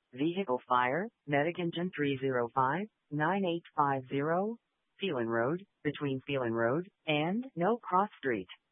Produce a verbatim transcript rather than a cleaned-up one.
Vehicle fire, medic engine three zero five nine eight five zero, Phelan Road, between Phelan Road and No Cross Street.